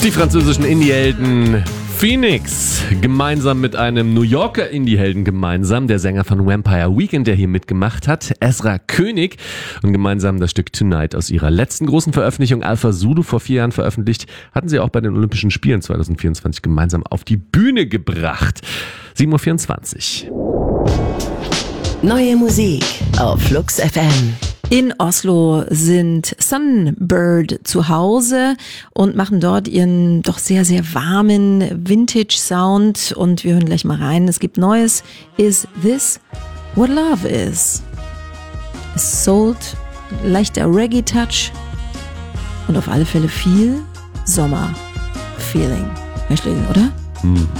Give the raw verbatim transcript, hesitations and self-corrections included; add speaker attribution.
Speaker 1: Die französischen Indie-Helden Phoenix, gemeinsam mit einem New Yorker Indie-Helden gemeinsam, der Sänger von Vampire Weekend, der hier mitgemacht hat, Ezra König, und gemeinsam das Stück Tonight aus ihrer letzten großen Veröffentlichung Alpha Zulu vor vier Jahren veröffentlicht, hatten sie auch bei den Olympischen Spielen zwanzig vierundzwanzig gemeinsam auf die Bühne gebracht. sieben Uhr vierundzwanzig.
Speaker 2: Neue Musik auf Flux F M.
Speaker 3: In Oslo sind Sunbird zu Hause und machen dort ihren doch sehr, sehr warmen Vintage-Sound. Und wir hören gleich mal rein. Es gibt Neues. Is This What Love Is? Es sold, leichter Reggae-Touch und auf alle Fälle viel Sommer-Feeling. Herr Schlegel, oder?
Speaker 1: Hm.